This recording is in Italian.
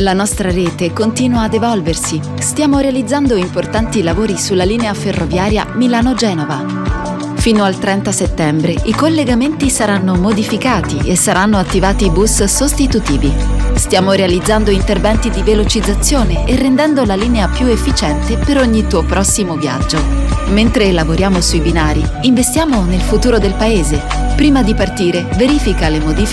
La nostra rete continua ad evolversi. Stiamo realizzando importanti lavori sulla linea ferroviaria Milano-Genova. Fino al 30 settembre i collegamenti saranno modificati e saranno attivati bus sostitutivi. Stiamo realizzando interventi di velocizzazione e rendendo la linea più efficiente per ogni tuo prossimo viaggio. Mentre lavoriamo sui binari, investiamo nel futuro del paese. Prima di partire, verifica le modifiche